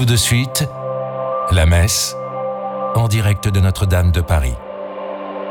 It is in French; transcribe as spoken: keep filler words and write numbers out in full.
Tout de suite, la messe en direct de Notre-Dame de Paris.